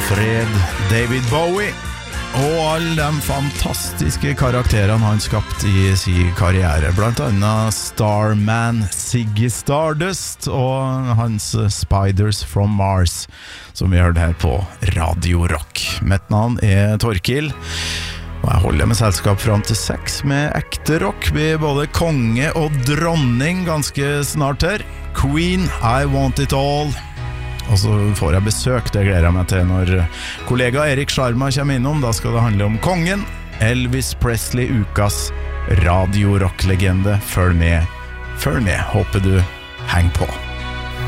fred David Bowie og alle de fantastiske karakterene han skapt I sin karriere, blant annet Starman Ziggy Stardust og hans Spiders from Mars, som vi hørte her på Radio Rock. Mitt navn Torkil, og jeg holder med selskap frem til 6 med ekte rock. Vi både konge og dronning ganske snart her. Queen, I Want It All. Og så får jeg besøk, det gleder jeg meg til når kollega Erik Sharma kommer innom. Da skal det handle om kongen, Elvis Presley, ukas radio-rock-legende. Følg med, håper du henger på.